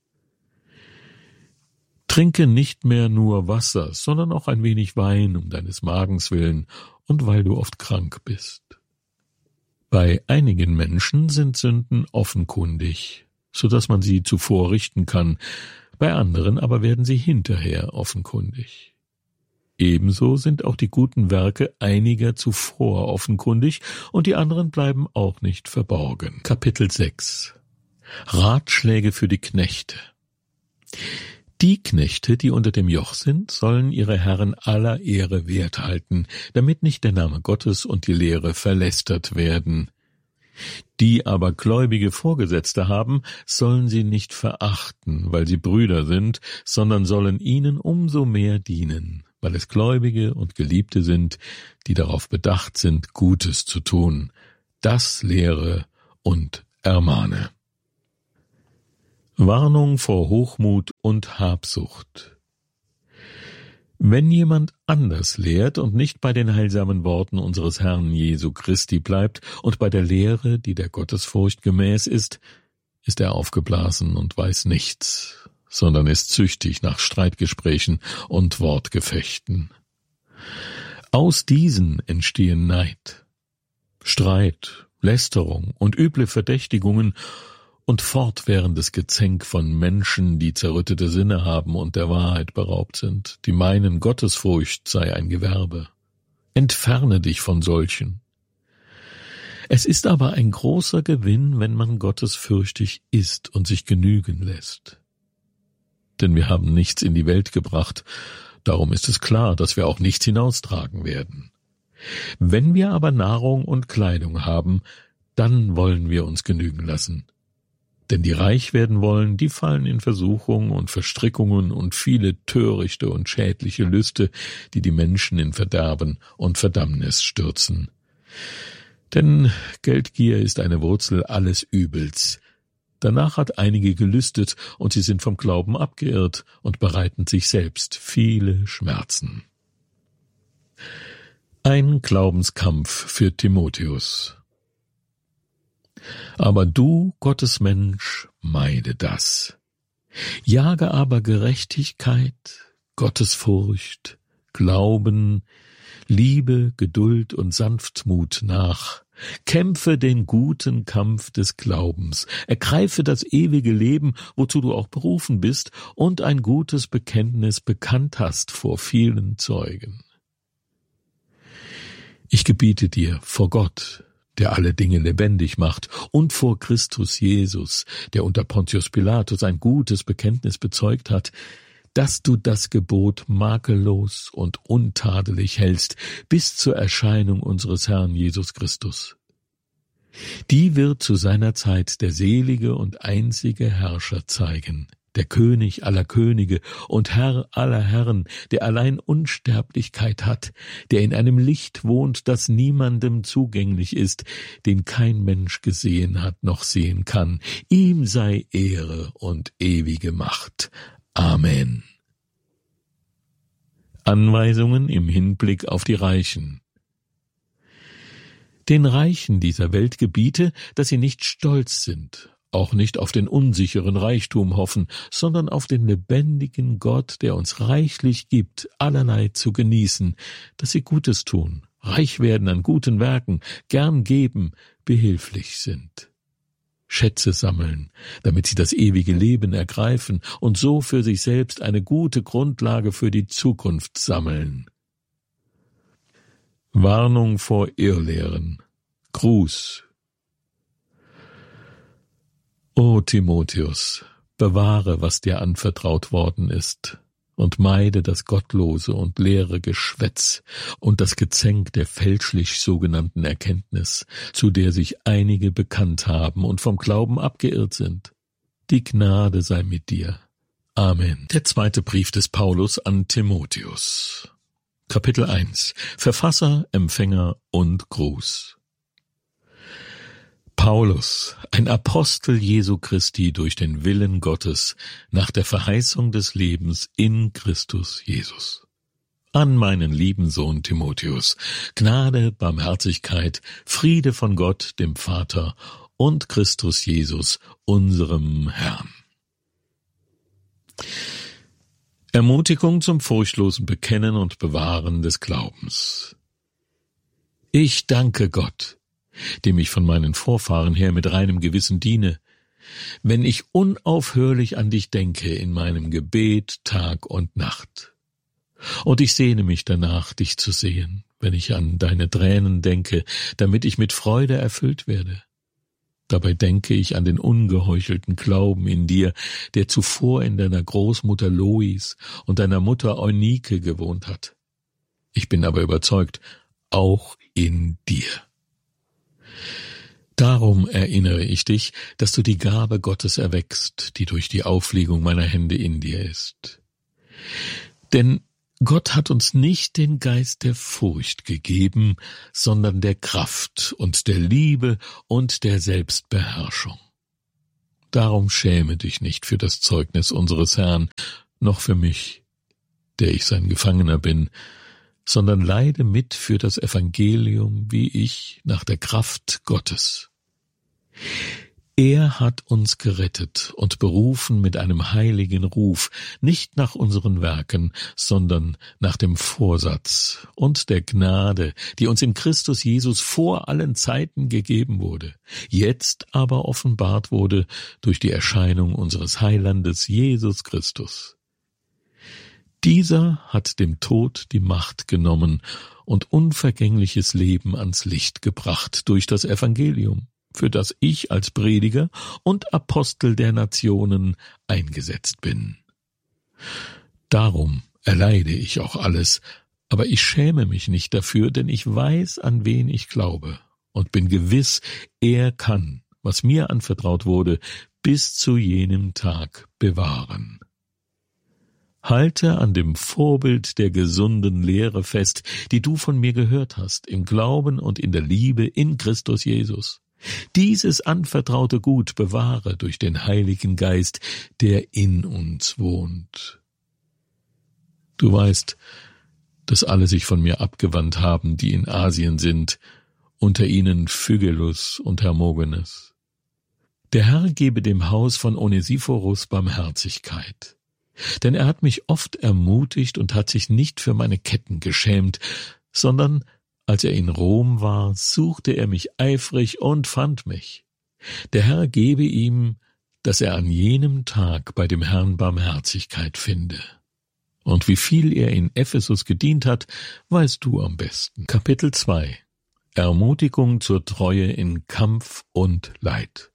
Trinke nicht mehr nur Wasser, sondern auch ein wenig Wein um deines Magens willen und weil du oft krank bist. Bei einigen Menschen sind Sünden offenkundig, so dass man sie zuvor richten kann, bei anderen aber werden sie hinterher offenkundig. Ebenso sind auch die guten Werke einiger zuvor offenkundig, und die anderen bleiben auch nicht verborgen. Kapitel sechs. Ratschläge für die Knechte. Die Knechte, die unter dem Joch sind, sollen ihre Herren aller Ehre wert halten, damit nicht der Name Gottes und die Lehre verlästert werden. Die aber gläubige Vorgesetzte haben, sollen sie nicht verachten, weil sie Brüder sind, sondern sollen ihnen umso mehr dienen, weil es Gläubige und Geliebte sind, die darauf bedacht sind, Gutes zu tun. Das lehre und ermahne. Warnung vor Hochmut und Habsucht. Wenn jemand anders lehrt und nicht bei den heilsamen Worten unseres Herrn Jesu Christi bleibt und bei der Lehre, die der Gottesfurcht gemäß ist, ist er aufgeblasen und weiß nichts, sondern ist züchtig nach Streitgesprächen und Wortgefechten. Aus diesen entstehen Neid, Streit, Lästerung und üble Verdächtigungen und fortwährendes Gezänk von Menschen, die zerrüttete Sinne haben und der Wahrheit beraubt sind, die meinen, Gottesfurcht sei ein Gewerbe. Entferne dich von solchen. Es ist aber ein großer Gewinn, wenn man gottesfürchtig ist und sich genügen lässt. Denn wir haben nichts in die Welt gebracht, darum ist es klar, dass wir auch nichts hinaustragen werden. Wenn wir aber Nahrung und Kleidung haben, dann wollen wir uns genügen lassen. Denn die reich werden wollen, die fallen in Versuchung und Verstrickungen und viele törichte und schädliche Lüste, die die Menschen in Verderben und Verdammnis stürzen. Denn Geldgier ist eine Wurzel alles Übels. Danach hat einige gelüstet, und sie sind vom Glauben abgeirrt und bereiten sich selbst viele Schmerzen. Ein Glaubenskampf für Timotheus. Aber du, Gottes Mensch, meide das. Jage aber Gerechtigkeit, Gottesfurcht, Glauben, Liebe, Geduld und Sanftmut nach. Kämpfe den guten Kampf des Glaubens, ergreife das ewige Leben, wozu du auch berufen bist und ein gutes Bekenntnis bekannt hast vor vielen Zeugen. Ich gebiete dir vor Gott, der alle Dinge lebendig macht, und vor Christus Jesus, der unter Pontius Pilatus ein gutes Bekenntnis bezeugt hat, dass du das Gebot makellos und untadelig hältst bis zur Erscheinung unseres Herrn Jesus Christus. Die wird zu seiner Zeit der selige und einzige Herrscher zeigen, der König aller Könige und Herr aller Herren, der allein Unsterblichkeit hat, der in einem Licht wohnt, das niemandem zugänglich ist, den kein Mensch gesehen hat noch sehen kann. Ihm sei Ehre und ewige Macht. Amen. Anweisungen im Hinblick auf die Reichen. Den Reichen dieser Welt gebiete, dass sie nicht stolz sind, auch nicht auf den unsicheren Reichtum hoffen, sondern auf den lebendigen Gott, der uns reichlich gibt, allerlei zu genießen, dass sie Gutes tun, reich werden an guten Werken, gern geben, behilflich sind. Schätze sammeln, damit sie das ewige Leben ergreifen und so für sich selbst eine gute Grundlage für die Zukunft sammeln. Warnung vor Irrlehren. Gruß. O Timotheus, bewahre, was dir anvertraut worden ist, und meide das gottlose und leere Geschwätz und das Gezänk der fälschlich sogenannten Erkenntnis, zu der sich einige bekannt haben und vom Glauben abgeirrt sind. Die Gnade sei mit dir. Amen. Der zweite Brief des Paulus an Timotheus. Kapitel eins. Verfasser, Empfänger und Gruß. Paulus, ein Apostel Jesu Christi durch den Willen Gottes, nach der Verheißung des Lebens in Christus Jesus. An meinen lieben Sohn Timotheus, Gnade, Barmherzigkeit, Friede von Gott, dem Vater, und Christus Jesus, unserem Herrn. Ermutigung zum furchtlosen Bekennen und Bewahren des Glaubens. Ich danke Gott, dem ich von meinen Vorfahren her mit reinem Gewissen diene, wenn ich unaufhörlich an dich denke in meinem Gebet Tag und Nacht. Und ich sehne mich danach, dich zu sehen, wenn ich an deine Tränen denke, damit ich mit Freude erfüllt werde. Dabei denke ich an den ungeheuchelten Glauben in dir, der zuvor in deiner Großmutter Lois und deiner Mutter Eunike gewohnt hat. Ich bin aber überzeugt, auch in dir. Darum erinnere ich dich, dass du die Gabe Gottes erweckst, die durch die Auflegung meiner Hände in dir ist. Denn Gott hat uns nicht den Geist der Furcht gegeben, sondern der Kraft und der Liebe und der Selbstbeherrschung. Darum schäme dich nicht für das Zeugnis unseres Herrn, noch für mich, der ich sein Gefangener bin, sondern leide mit für das Evangelium, wie ich, nach der Kraft Gottes. Er hat uns gerettet und berufen mit einem heiligen Ruf, nicht nach unseren Werken, sondern nach dem Vorsatz und der Gnade, die uns in Christus Jesus vor allen Zeiten gegeben wurde, jetzt aber offenbart wurde durch die Erscheinung unseres Heilandes Jesus Christus. Dieser hat dem Tod die Macht genommen und unvergängliches Leben ans Licht gebracht durch das Evangelium, für das ich als Prediger und Apostel der Nationen eingesetzt bin. Darum erleide ich auch alles, aber ich schäme mich nicht dafür, denn ich weiß, an wen ich glaube und bin gewiss, er kann, was mir anvertraut wurde, bis zu jenem Tag bewahren. Halte an dem Vorbild der gesunden Lehre fest, die du von mir gehört hast, im Glauben und in der Liebe in Christus Jesus. Dieses anvertraute Gut bewahre durch den Heiligen Geist, der in uns wohnt. Du weißt, dass alle sich von mir abgewandt haben, die in Asien sind, unter ihnen Phygelus und Hermogenes. Der Herr gebe dem Haus von Onesiphorus Barmherzigkeit. Denn er hat mich oft ermutigt und hat sich nicht für meine Ketten geschämt, sondern als er in Rom war, suchte er mich eifrig und fand mich. Der Herr gebe ihm, dass er an jenem Tag bei dem Herrn Barmherzigkeit finde. Und wie viel er in Ephesus gedient hat, weißt du am besten. Kapitel zwei. Ermutigung zur Treue in Kampf und Leid.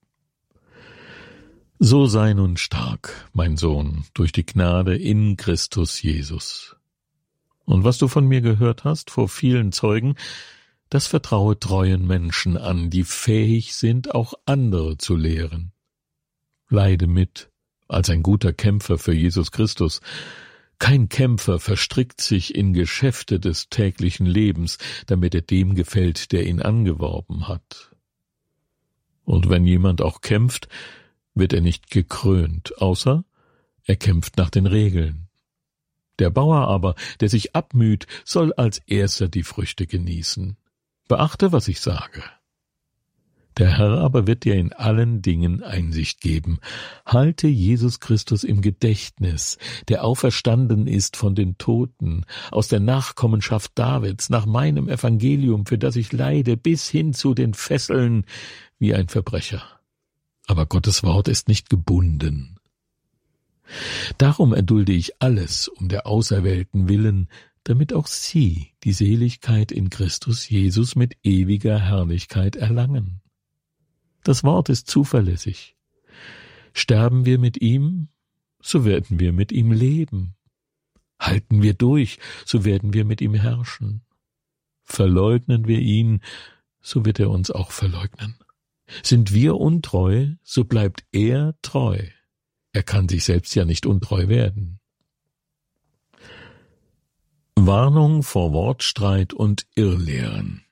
So sei nun stark, mein Sohn, durch die Gnade in Christus Jesus. Und was du von mir gehört hast vor vielen Zeugen, das vertraue treuen Menschen an, die fähig sind, auch andere zu lehren. Leide mit, als ein guter Kämpfer für Jesus Christus. Kein Kämpfer verstrickt sich in Geschäfte des täglichen Lebens, damit er dem gefällt, der ihn angeworben hat. Und wenn jemand auch kämpft, wird er nicht gekrönt, außer er kämpft nach den Regeln. Der Bauer aber, der sich abmüht, soll als erster die Früchte genießen. Beachte, was ich sage. Der Herr aber wird dir in allen Dingen Einsicht geben. Halte Jesus Christus im Gedächtnis, der auferstanden ist von den Toten, aus der Nachkommenschaft Davids, nach meinem Evangelium, für das ich leide, bis hin zu den Fesseln wie ein Verbrecher. Aber Gottes Wort ist nicht gebunden. Darum erdulde ich alles um der Auserwählten willen, damit auch sie die Seligkeit in Christus Jesus mit ewiger Herrlichkeit erlangen. Das Wort ist zuverlässig. Sterben wir mit ihm, so werden wir mit ihm leben. Halten wir durch, so werden wir mit ihm herrschen. Verleugnen wir ihn, so wird er uns auch verleugnen. Sind wir untreu, so bleibt er treu. Er kann sich selbst ja nicht untreu werden. Warnung vor Wortstreit und Irrlehren.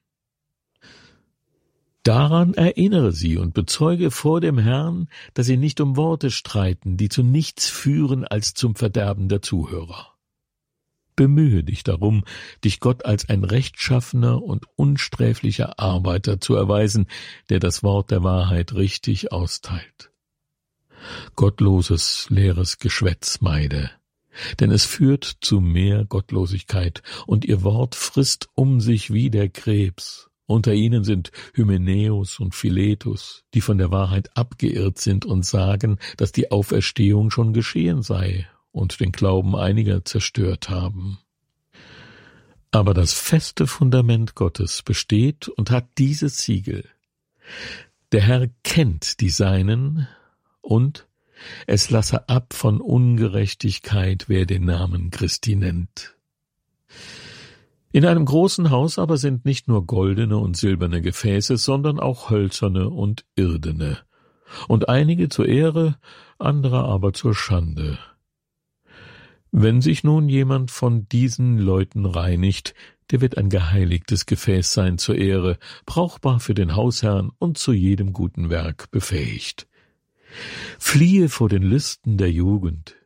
Daran erinnere sie und bezeuge vor dem Herrn, dass sie nicht um Worte streiten, die zu nichts führen als zum Verderben der Zuhörer. Bemühe dich darum, dich Gott als ein rechtschaffener und unsträflicher Arbeiter zu erweisen, der das Wort der Wahrheit richtig austeilt. Gottloses, leeres Geschwätz meide, denn es führt zu mehr Gottlosigkeit, und ihr Wort frisst um sich wie der Krebs. Unter ihnen sind Hymenäus und Philetus, die von der Wahrheit abgeirrt sind und sagen, dass die Auferstehung schon geschehen sei und den Glauben einiger zerstört haben. Aber das feste Fundament Gottes besteht und hat dieses Siegel: Der Herr kennt die Seinen, und es lasse ab von Ungerechtigkeit, wer den Namen Christi nennt. In einem großen Haus aber sind nicht nur goldene und silberne Gefäße, sondern auch hölzerne und irdene, und einige zur Ehre, andere aber zur Schande. Wenn sich nun jemand von diesen Leuten reinigt, der wird ein geheiligtes Gefäß sein zur Ehre, brauchbar für den Hausherrn und zu jedem guten Werk befähigt. Fliehe vor den Lüsten der Jugend,